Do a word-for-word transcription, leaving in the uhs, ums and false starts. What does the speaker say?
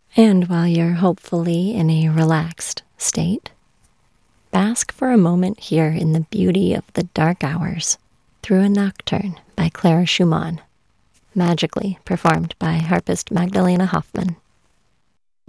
And while you're hopefully in a relaxed state, bask for a moment here in the beauty of the dark hours through a nocturne by Clara Schumann, magically performed by harpist Magdalena Hoffman.